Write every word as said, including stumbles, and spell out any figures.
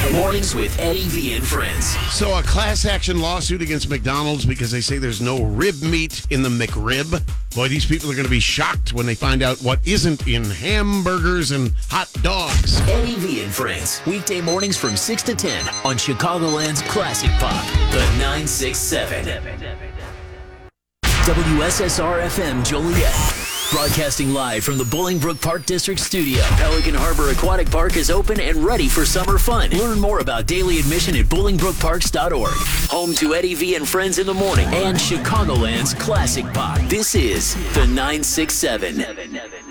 Mornings with Eddie V and Friends. So a class action lawsuit against McDonald's because they say there's no rib meat in the McRib. Boy, these people are going to be shocked when they find out what isn't in hamburgers and hot dogs. Eddie V and Friends. Weekday mornings from six to ten on Chicagoland's Classic Pop, the nine six seven. W S S R F M Joliet. Broadcasting live from the Bolingbrook Park District studio. Pelican Harbor Aquatic Park is open and ready for summer fun. Learn more about daily admission at bolingbrook parks dot org. Home to Eddie V and Friends in the morning and Chicagoland's Classic Pop. This is the nine six seven.